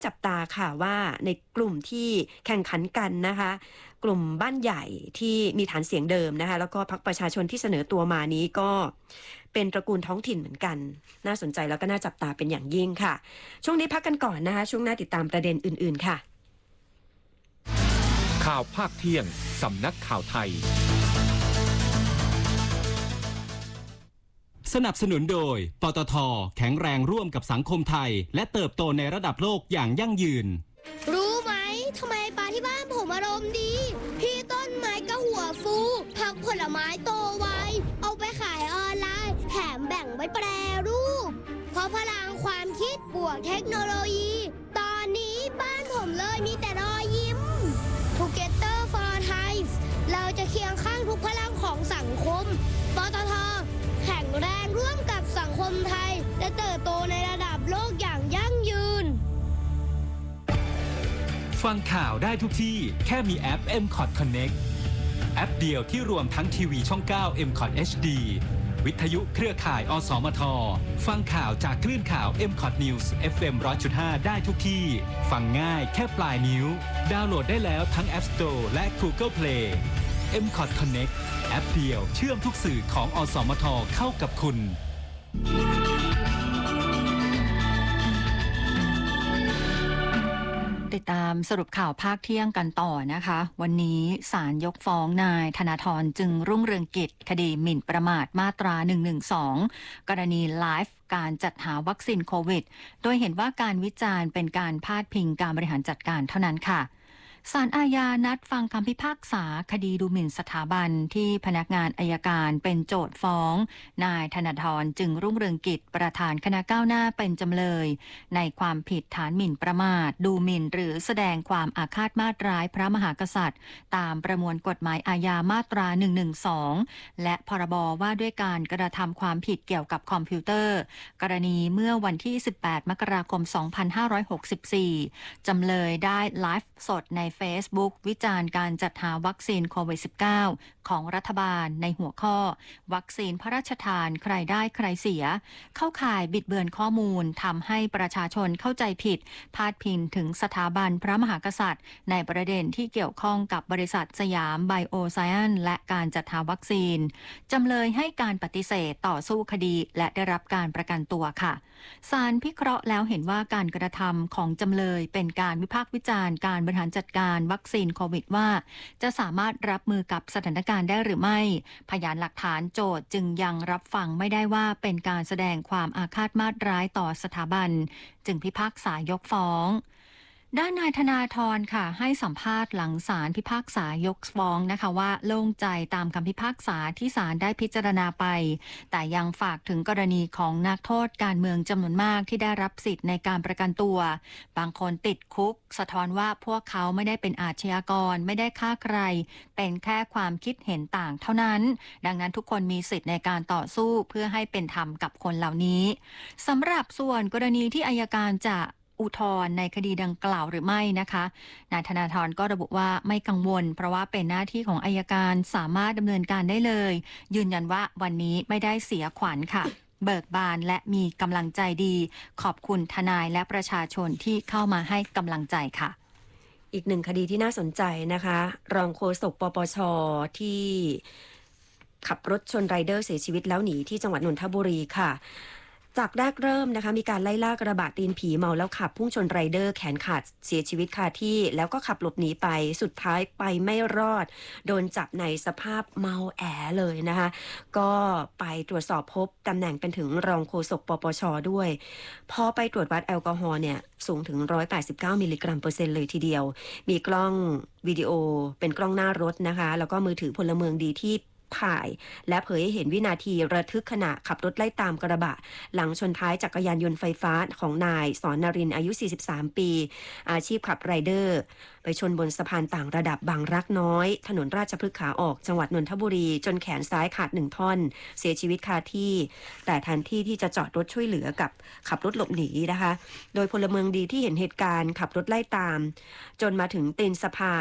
จับตาค่ะว่าในกลุ่มที่แข่งขันกันนะคะกลุ่มบ้านใหญ่ที่มีฐานเสียงเดิมนะคะแล้วก็พรรคประชาชนที่เสนอตัวมานี้ก็เป็นตระกูลท้องถิ่นเหมือนกันน่าสนใจแล้วก็น่าจับตาเป็นอย่างยิ่งค่ะช่วงนี้พักกันก่อนนะคะช่วงหน้าติดตามประเด็นอื่นๆค่ะข่าวภาคเที่ยงสำนักข่าวไทยสนับสนุนโดยปตท.แข็งแรงร่วมกับสังคมไทยและเติบโตในระดับโลกอย่างยั่งยืนรู้ไหมทำไมปลาที่บ้านผมอารมณ์ดีพี่ต้นไม้ก็หัวฟูผักผลไม้โตไวเอาไปขายออนไลน์แถมแบ่งไว้แปรรูปเพราะพลังความคิดบวกเทคโนโลยีตอนนี้บ้านผมเลยมีแต่รอยยิ้ม Together for Thai เราจะเคียงข้างทุกพลังของสังคมปตท.แข็งแรงร่วมกับสังคมไทยและเติบโตในระดับโลกอย่างยั่งยืนฟังข่าวได้ทุกที่แค่มีแอป MCOT Connect แอปเดียวที่รวมทั้งทีวีช่อง 9 MCOT HD วิทยุเครือข่ายอสมทฟังข่าวจากคลื่นข่าว MCOT News FM 100.5 ได้ทุกที่ฟังง่ายแค่ปลายนิ้วดาวน์โหลดได้แล้วทั้ง App Store และ Google Play MCOT Connect แอปเดียวเชื่อมทุกสื่อของอสมทเข้ากับคุณติดตามสรุปข่าวภาคเที่ยงกันต่อนะคะวันนี้ศาลยกฟ้องนายธนาธรจึงรุ่งเรืองกิจคดีหมิ่นประมาทมาตรา112กรณีไลฟ์การจัดหาวัคซีนโควิดโดยเห็นว่าการวิจารณ์เป็นการพาดพิงการบริหารจัดการเท่านั้นค่ะศาลอาญานัดฟังคำพิพากษาคดีดูหมิ่นสถาบันที่พนักงานอัยการเป็นโจทก์ฟ้องนายธนาธรจึงรุ่งเรืองกิจประธานคณะก้าวหน้าเป็นจำเลยในความผิดฐานหมิ่นประมาทดูหมิ่นหรือแสดงความอาฆาตมาตร้ายพระมหากษัตริย์ตามประมวลกฎหมายอาญามาตรา112และพรบว่าด้วยการกระทำความผิดเกี่ยวกับคอมพิวเตอร์กรณีเมื่อวันที่18มกราคม2564จำเลยได้ไลฟ์สดในFacebook วิจารณ์การจัดหาวัคซีนโควิด -19 ของรัฐบาลในหัวข้อวัคซีนพระราชทานใครได้ใครเสียเข้าข่ายบิดเบือนข้อมูลทำให้ประชาชนเข้าใจผิดพาดพิงถึงสถาบันพระมหากษัตริย์ในประเด็นที่เกี่ยวข้องกับบริษัทสยามไบโอไซแอนซ์และการจัดหาวัคซีนจำเลยให้การปฏิเสธต่อสู้คดีและได้รับการประกันตัวค่ะศาลพิเคราะห์แล้วเห็นว่าการกระทำของจำเลยเป็นการวิพากษ์วิจารณ์การบริหารจัดการวัคซีนโควิดว่าจะสามารถรับมือกับสถานการณ์ได้หรือไม่พยานหลักฐานโจทก์จึงยังรับฟังไม่ได้ว่าเป็นการแสดงความอาฆาตมาตร้ายต่อสถาบันจึงพิพากษายกฟ้องด้านนายธนาธรค่ะให้สัมภาษณ์หลังศาลพิพากษายกฟ้องนะคะว่าโล่งใจตามคำพิพากษาที่ศาลได้พิจารณาไปแต่ยังฝากถึงกรณีของนักโทษการเมืองจำนวนมากที่ได้รับสิทธิ์ในการประกันตัวบางคนติดคุกสะท้อนว่าพวกเขาไม่ได้เป็นอาชญากรไม่ได้ฆ่าใครเป็นแค่ความคิดเห็นต่างเท่านั้นดังนั้นทุกคนมีสิทธิ์ในการต่อสู้เพื่อให้เป็นธรรมกับคนเหล่านี้สำหรับส่วนกรณีที่อัยการจะอุทธรณ์ในคดีดังกล่าวหรือไม่นะคะนายธนาธรก็ระบุว่าไม่กังวลเพราะว่าเป็นหน้าที่ของอัยการสามารถดำเนินการได้เลยยืนยันว่าวันนี้ไม่ได้เสียขวัญค่ะเบิกบานและมีกำลังใจดีขอบคุณทนายและประชาชนที่เข้ามาให้กำลังใจค่ะอีกหนึ่งคดีที่น่าสนใจนะคะรองโฆษกปปช.ที่ขับรถชนไรเดอร์เสียชีวิตแล้วหนีที่จังหวัดนนทบุรีค่ะจากแรกเริ่มนะคะมีการไล่ล่ากระบะตีนผีเมาแล้วขับพุ่งชนไรเดอร์แขนขาดเสียชีวิตคาที่แล้วก็ขับหลบหนีไปสุดท้ายไปไม่รอดโดนจับในสภาพเมาแอเลยนะคะก็ไปตรวจสอบพบตำแหน่งเป็นถึงรองโฆษกปปช.ด้วยพอไปตรวจวัดแอลกอฮอล์เนี่ยสูงถึง189มิลลิกรัมเปอร์เซ็นต์เลยทีเดียวมีกล้องวิดีโอเป็นกล้องหน้ารถนะคะแล้วก็มือถือพลเมืองดีที่ถ่ายและเผยให้เห็นวินาทีระทึกขณะขับรถไล่ตามกระบะหลังชนท้ายจักรยานยนต์ไฟฟ้าของนายสอนนรินทร์อายุ43ปีอาชีพขับไรเดอร์ไปชนบนสะพานต่างระดับบางรักน้อยถนนราชพฤกษ์ขาออกจังหวัดนนทบุรีจนแขนซ้ายขาด1ท่อนเสียชีวิตคาที่แต่แทนที่จะจอดรถช่วยเหลือกับขับรถหลบหนีนะคะโดยพลเมืองดีที่เห็นเหตุการณ์ขับรถไล่ตามจนมาถึงตีนสะพาน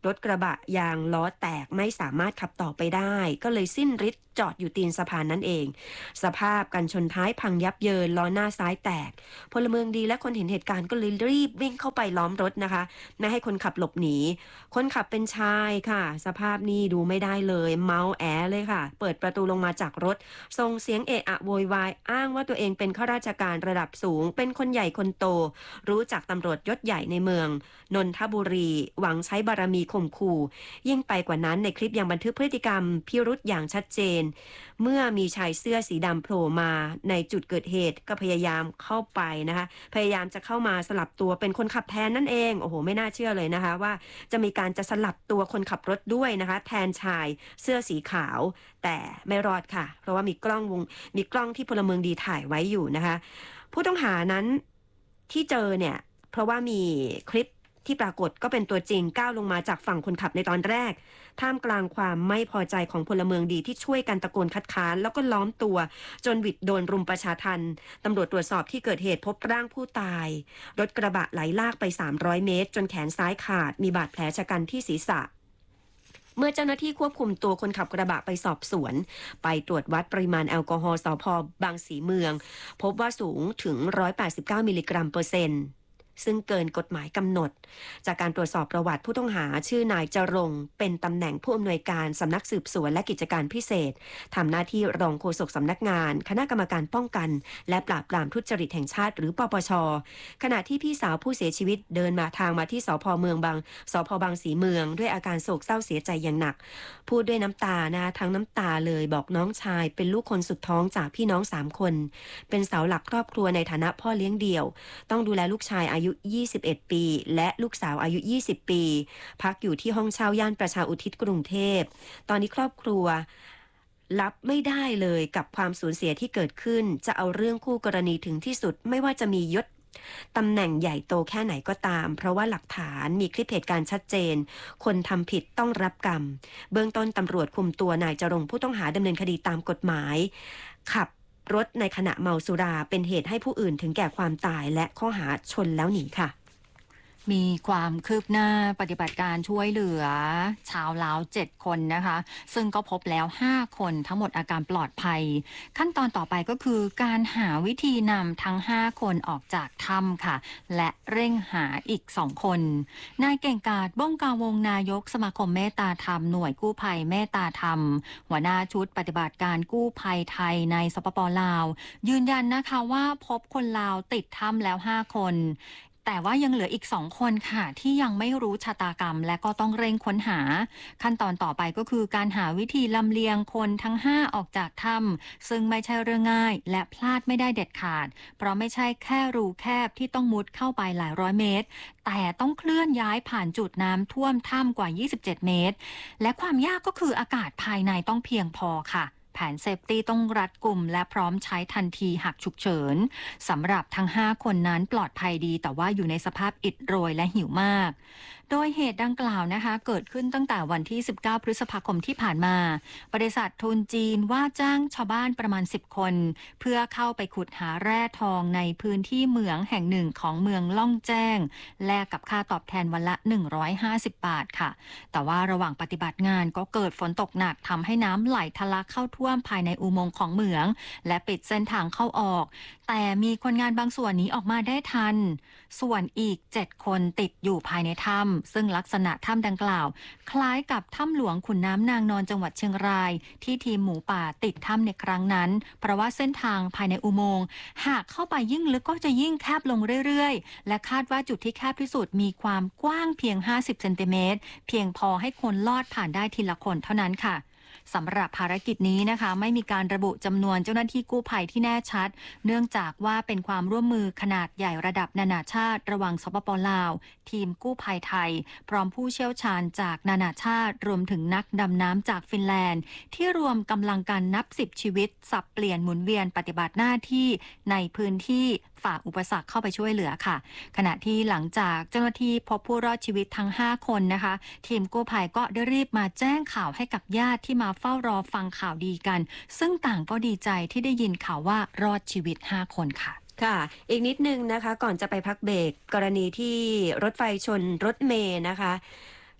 รถกระบะยางล้อแตกไม่สามารถขับต่อไปได้ก็เลยสิ้นฤทธิ์จอดอยู่ตีนสะพานนั่นเองสภาพกันชนท้ายพังยับเยินล้อหน้าซ้ายแตกพลเมืองดีและคนเห็นเหตุการณ์ก็เลยรีบวิ่งเข้าไปล้อมรถนะคะไม่ให้คนขับหลบหนีคนขับเป็นชายค่ะสภาพนี้ดูไม่ได้เลยเมาแอเลยค่ะเปิดประตูลงมาจากรถส่งเสียงเอะอะโวยวายอ้างว่าตัวเองเป็นข้าราชการระดับสูงเป็นคนใหญ่คนโตรู้จักตำรวจยศใหญ่ในเมืองนนทบุรีหวังใช้บารมีข่มขู่ยิ่งไปกว่านั้นในคลิปยังบันทึกพฤติกรรมพิรุธอย่างชัดเจนเมื่อมีชายเสื้อสีดำโผล่มาในจุดเกิดเหตุก็พยายามเข้าไปนะคะพยายามจะเข้ามาสลับตัวเป็นคนขับแทนนั่นเองโอ้โหไม่น่าเชื่อเลยนะคะว่าจะมีการจะสลับตัวคนขับรถด้วยนะคะแทนชายเสื้อสีขาวแต่ไม่รอดค่ะเพราะว่ามีกล้องที่พลเมืองดีถ่ายไว้อยู่นะคะผู้ต้องหานั้นที่เจอเนี่ยเพราะว่ามีคลิปที่ปรากฏก็เป็นตัวจริงก้าวลงมาจากฝั่งคนขับในตอนแรกท่ามกลางความไม่พอใจของพลเมืองดีที่ช่วยกันตะโกนคัดค้านแล้วก็ล้อมตัวจนหวิดโดนรุมประชาทัณฑ์ตำรวจตรวจสอบที่เกิดเหตุพบร่างผู้ตายรถกระบะไหลลากไป300 เมตรจนแขนซ้ายขาดมีบาดแผลชะกันที่ศีรษะเมื่อเจ้าหน้าที่ควบคุมตัวคนขับกระบะไปสอบสวนไปตรวจวัดปริมาณแอลกอฮอล์สภ.บางสีเมืองพบว่าสูงถึง189มิลลิกรัมเปอร์เซ็นต์ซึ่งเกินกฎหมายกำหนดจากการตรวจสอบประวัติผู้ต้องหาชื่อนายจรงค์เป็นตำแหน่งผู้อำนวยการสำนักสืบสวนและกิจการพิเศษทำหน้าที่รองโฆษกสำนักงานคณะกรรมการป้องกันและปราบปรามทุจริตแห่งชาติหรือปปช.ขณะที่พี่สาวผู้เสียชีวิตเดินมาทางมาที่สพบางสีเมืองด้วยอาการโศกเศร้าเสียใจอย่างหนักพูดด้วยน้ำตานะทั้งน้ำตาเลยบอกน้องชายเป็นลูกคนสุดท้องจากพี่น้อง3 คนเป็นเสาหลักครอบครัวในฐานะพ่อเลี้ยงเดี่ยวต้องดูแลลูกชายอายุ21 ปีและลูกสาวอายุ20 ปีพักอยู่ที่ห้องเช่าย่านประชาอุทิศกรุงเทพตอนนี้ครอบครัวรับไม่ได้เลยกับความสูญเสียที่เกิดขึ้นจะเอาเรื่องคู่กรณีถึงที่สุดไม่ว่าจะมียศตำแหน่งใหญ่โตแค่ไหนก็ตามเพราะว่าหลักฐานมีคลิปเหตุการณ์ชัดเจนคนทำผิดต้องรับกรรมเบื้องต้นตำรวจคุมตัวนายจรงค์ผู้ต้องหาดำเนินคดีตามกฎหมายขับรถในขณะเมาสุราเป็นเหตุให้ผู้อื่นถึงแก่ความตายและข้อหาชนแล้วหนีค่ะมีความคืบหน้าปฏิบัติการช่วยเหลือชาวลาว7 คนนะคะซึ่งก็พบแล้ว5 คนทั้งหมดอาการปลอดภัยขั้นตอนต่อไปก็คือการหาวิธีนำทั้ง5 คนออกจากถ้ำค่ะและเร่งหาอีก2 คนนายเก่งกาจบ้องกาวงนายกสมาคมเมตตาธรรมหน่วยกู้ภัยเมตตาธรรมหัวหน้าชุดปฏิบัติการกู้ภัยไทยในสปป.ลาวยืนยันนะคะว่าพบคนลาวติดถ้ำแล้ว5 คนแต่ว่ายังเหลืออีก2 คนค่ะที่ยังไม่รู้ชะตากรรมและก็ต้องเร่งค้นหาขั้นตอนต่อไปก็คือการหาวิธีลำเลียงคนทั้ง5ออกจากถ้ำซึ่งไม่ใช่เรื่องง่ายและพลาดไม่ได้เด็ดขาดเพราะไม่ใช่แค่รูแคบที่ต้องมุดเข้าไปหลายร้อยเมตรแต่ต้องเคลื่อนย้ายผ่านจุดน้ำท่วมถ้ำกว่า27 เมตรและความยากก็คืออากาศภายในต้องเพียงพอค่ะแผนเซฟตี้ต้องรัดกุมและพร้อมใช้ทันทีหากฉุกเฉินสำหรับทั้ง5 คนนั้นปลอดภัยดีแต่ว่าอยู่ในสภาพอิดโรยและหิวมากโดยเหตุดังกล่าวนะคะเกิดขึ้นตั้งแต่วันที่19 พฤษภาคมที่ผ่านมาบริษัททุนจีนว่าจ้างชาวบ้านประมาณ10 คนเพื่อเข้าไปขุดหาแร่ทองในพื้นที่เหมืองแห่งหนึ่งของเมืองล่องแจ้งแลกกับค่าตอบแทนวันละ150 บาทค่ะแต่ว่าระหว่างปฏิบัติงานก็เกิดฝนตกหนักทำให้น้ำไหลทะลักเข้าท่วมภายในอุโมงค์ของเหมืองและปิดเส้นทางเข้าออกแต่มีคนงานบางส่วนหนีออกมาได้ทันส่วนอีก7 คนติดอยู่ภายในถ้ำซึ่งลักษณะถ้ำดังกล่าวคล้ายกับถ้ำหลวงขุนน้ำนางนอนจังหวัดเชียงรายที่ทีมหมูป่าติดถ้ำในครั้งนั้นเพราะว่าเส้นทางภายในอุโมงค์หากเข้าไปยิ่งลึกก็จะยิ่งแคบลงเรื่อยๆและคาดว่าจุดที่แคบที่สุดมีความกว้างเพียง50 เซนติเมตรเพียงพอให้คนลอดผ่านได้ทีละคนเท่านั้นค่ะสำหรับภารกิจนี้นะคะไม่มีการระบุจำนวนเจ้าหน้าที่กู้ภัยที่แน่ชัดเนื่องจากว่าเป็นความร่วมมือขนาดใหญ่ระดับนานาชาติระหว่างสปป.ลาวทีมกู้ภัยไทยพร้อมผู้เชี่ยวชาญจากนานาชาติรวมถึงนักดำน้ำจากฟินแลนด์ที่รวมกำลังกันนับ10 ชีวิตสับเปลี่ยนหมุนเวียนปฏิบัติหน้าที่ในพื้นที่ฝ่าอุปสรรคเข้าไปช่วยเหลือค่ะขณะที่หลังจากเจ้าหน้าที่พบผู้รอดชีวิตทั้ง5 คนนะคะทีมกู้ภัยก็ได้รีบมาแจ้งข่าวให้กับญาติที่มาเฝ้ารอฟังข่าวดีกันซึ่งต่างก็ดีใจที่ได้ยินข่าวว่ารอดชีวิต5 คนค่ะค่ะอีกนิดนึงนะคะก่อนจะไปพักเบรกกรณีที่รถไฟชนรถเมล์นะคะ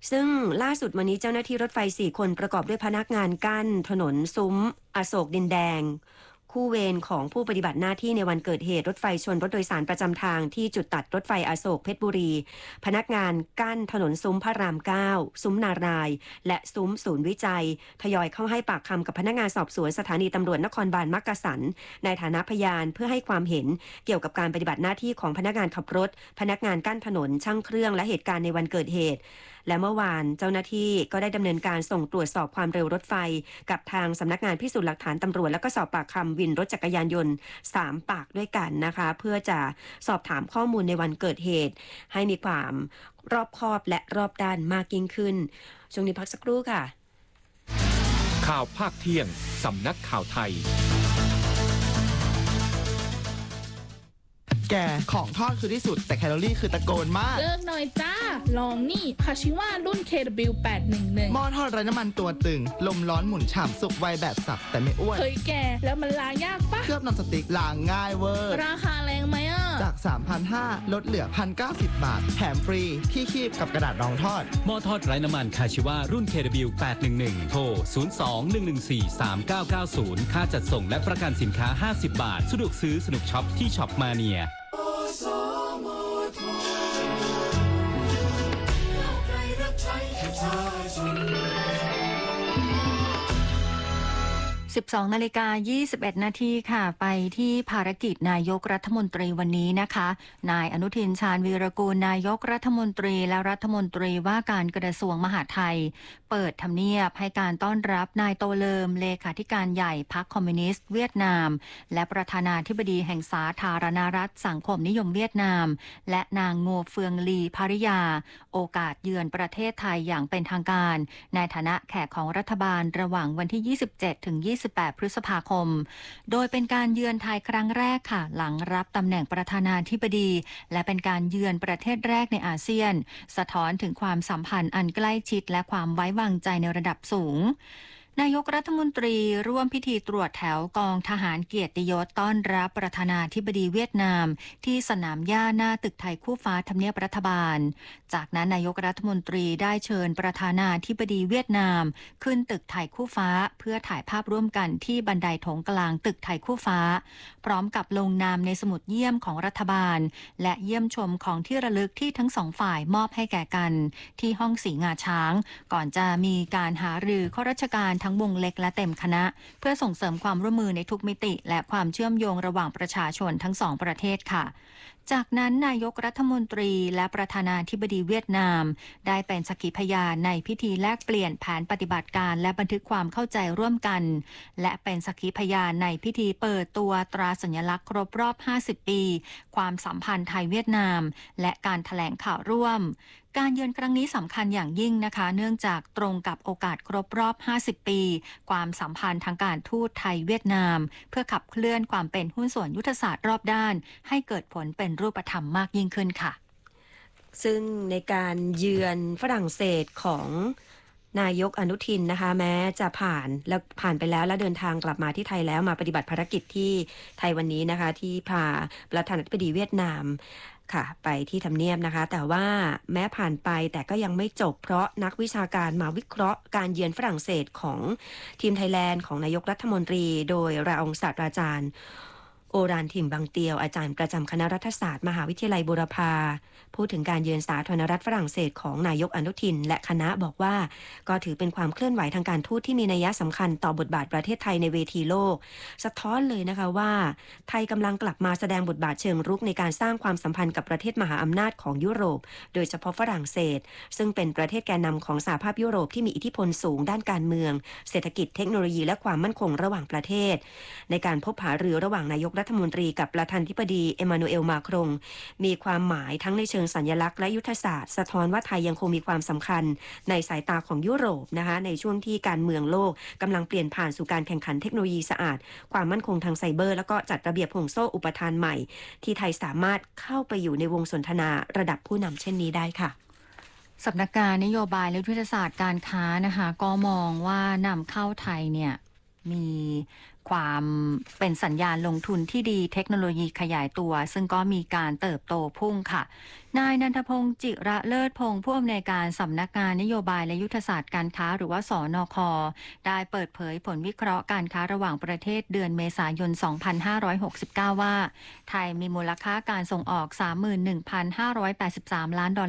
ซึ่งล่าสุดวันนี้เจ้าหน้าที่รถไฟ4คนประกอบด้วยพนักงานกั้นถนนซุ้มอโศกดินแดงคู่เวรของผู้ปฏิบัติหน้าที่ในวันเกิดเหตุรถไฟชนรถโดยสารประจำทางที่จุดตัดรถไฟอโศกเพชรบุรีพนักงานกั้นถนนซุ้มพระราม9ซุ้มนารายณ์และซุ้มศูนย์วิจัยทยอยเข้าให้ปากคำกับพนักงานสอบสวนสถานีตำรวจนครบาลมักกะสันในฐานะพยานเพื่อให้ความเห็นเกี่ยวกับการปฏิบัติหน้าที่ของพนักงานขับรถพนักงานกั้นถนนช่างเครื่องและเหตุการณ์ในวันเกิดเหตุและเมื่อวานเจ้าหน้าที่ก็ได้ดำเนินการส่งตรวจสอบความเร็วรถไฟกับทางสำนักงานพิสูจน์หลักฐานตำรวจแล้วก็สอบปากคำวินรถจักรยานยนต์3ปากด้วยกันนะคะเพื่อจะสอบถามข้อมูลในวันเกิดเหตุให้มีความรอบคอบและรอบด้านมากยิ่งขึ้นช่วงนี้พักสักครู่ค่ะข่าวภาคเที่ยงสำนักข่าวไทยแกของทอดคือที่สุดแต่แคลอรี่คือตะโกนมากเลิกหน่อยจ้า ลองนี่คาชิวารุ่น KW811 หม้อทอดไร้น้ำมันตัวตึง ลมร้อนหมุนฉ่ำสุกไวแบบสับแต่ไม่อ้วนเฮ้ยแกแล้วมันล้างยากปะเคลือบนอนสติ๊กล้างง่ายเวอร์ราคาแรงไหมอ่ะจาก 3,500 ลดเหลือ 1,090 บาท แถมฟรีที่คีบกับกระดาษรองทอดหม้อทอดไร้น้ำมันคาชิวารุ่น KW811 โทร 02-114-3990 ค่าจัดส่งและประกันสินค้า 50 บาทสะดวกซื้อสนุกช็อปที่ช็อปมาเนีย 12 นาฬิกา 21 นาทีค่ะไปที่ภารกิจนายกรัฐมนตรีวันนี้นะคะนายอนุทินชาญวีรกูลนายกรัฐมนตรีและรัฐมนตรีว่าการกระทรวงมหาดไทยเปิดทำเนียบให้การต้อนรับนายโตเลิมเลขาธิการใหญ่พรรคคอมมิวนิสต์เวียดนามและประธานาธิบดีแห่งสาธารณรัฐสังคมนิยมเวียดนามและนางโงเฟืองลีภริยาโอกาสเยือนประเทศไทยอย่างเป็นทางการในฐานะแขกของรัฐบาลระหว่างวันที่ 27 ถึง 28 พฤษภาคมโดยเป็นการเยือนไทยครั้งแรกค่ะหลังรับตำแหน่งประธานาธิบดีและเป็นการเยือนประเทศแรกในอาเซียนสะท้อนถึงความสัมพันธ์อันใกล้ชิดและความไว้วางใจในระดับสูงนายกรัฐมนตรีร่วมพิธีตรวจแถวกองทหารเกียรติยศต้อนรับประธานาธิบดีเวียดนามที่สนามหญ้าหน้าตึกไทยคู่ฟ้าทำเนียบรัฐบาลจากนั้นนายกรัฐมนตรีได้เชิญประธานาธิบดีเวียดนามขึ้นตึกไทยคู่ฟ้าเพื่อถ่ายภาพร่วมกันที่บันไดโถงกลางตึกไทยคู่ฟ้าพร้อมกับลงนามในสมุดเยี่ยมของรัฐบาลและเยี่ยมชมของที่ระลึกที่ทั้งสองฝ่ายมอบให้แก่กันที่ห้องสีงาช้างก่อนจะมีการหารือข้าราชการทั้งวงเล็กและเต็มคณะเพื่อส่งเสริมความร่วมมือในทุกมิติและความเชื่อมโยงระหว่างประชาชนทั้งสองประเทศค่ะจากนั้นนายกรัฐมนตรีและประธานาธิบดีเวียดนามได้เป็นสักขีพยานในพิธีแลกเปลี่ยนแผนปฏิบัติการและบันทึกความเข้าใจร่วมกันและเป็นสักขีพยานในพิธีเปิดตัวตราสัญลักษณ์ครบรอบ 50 ปีความสัมพันธ์ไทยเวียดนามและการแถลงข่าวร่วมการเยือนครั้งนี้สำคัญอย่างยิ่งนะคะเนื่องจากตรงกับโอกาสครบรอบ 50 ปีความสัมพันธ์ทางการทูตไทยเวียดนามเพื่อขับเคลื่อนความเป็นหุ้นส่วนยุทธศาสตร์รอบด้านให้เกิดผลเป็นรูปธรรมมากยิ่งขึ้นค่ะซึ่งในการเยือนฝรั่งเศสของนายกอนุทินนะคะแม้จะผ่านไปแล้วและเดินทางกลับมาที่ไทยแล้วมาปฏิบัติภารกิจที่ไทยวันนี้นะคะที่พาประธานาธิบดีเวียดนามค่ะไปที่ทำเนียบนะคะแต่ว่าแม้ผ่านไปแต่ก็ยังไม่จบเพราะนักวิชาการมาวิเคราะห์การเยือนฝรั่งเศสของทีมไทยแลนด์ของนายกรัฐมนตรีโดยรองศาสตราจารย์โอรานถิ่มบางเตียวอาจารย์ประจำคณะรัฐศาสตร์มหาวิทยาลัยบูรพาพูดถึงการเยือนสาธารณรัฐฝรั่งเศสของนายกอนุทินและคณะบอกว่าก็ถือเป็นความเคลื่อนไหวทางการทูตที่มีนัยสำคัญต่อบทบาทประเทศไทยในเวทีโลกสะท้อนเลยนะคะว่าไทยกำลังกลับมาแสดงบทบาทเชิงรุกในการสร้างความสัมพันธ์กับประเทศมหาอำนาจของยุโรปโดยเฉพาะฝรั่งเศสซึ่งเป็นประเทศแกนนำของสหภาพยุโรปที่มีอิทธิพลสูงด้านการเมืองเศรษฐกิจเทคโนโลยีและความมั่นคงระหว่างประเทศในการพบหารือระหว่างนายกรัฐมนตรีกับประธานาธิบดีเอมานูเอลมาครงมีความหมายทั้งในเชิงสัญลักษณ์และยุทธศาสตร์สะท้อนว่าไทยยังคงมีความสำคัญในสายตาของยุโรปนะคะในช่วงที่การเมืองโลกกำลังเปลี่ยนผ่านสู่การแข่งขันเทคโนโลยีสะอาดความมั่นคงทางไซเบอร์แล้วก็จัดระเบียบห่วงโซ่อุปทานใหม่ที่ไทยสามารถเข้าไปอยู่ในวงสนทนาระดับผู้นำเช่นนี้ได้ค่ะสำนักงานนโยบายและยุทธศาสตร์การค้านะคะก็มองว่านำเข้าไทยเนี่ยมีความเป็นสัญญาณลงทุนที่ดีเทคโนโลยีขยายตัว ซึ่งก็มีการเติบโตพุ่งค่ะนายนันทพงศ์จิระเลิศพงศ์ผู้อำนวยการสำนักงานนโยบายและยุทธศาสตร์การค้าหรือว่าสนค.ได้เปิดเผยผลวิเคราะห์การค้าระหว่างประเทศเดือนเมษายน 2569 ว่าไทยมีมูลค่าการส่งออก 31,583 ล้านดอล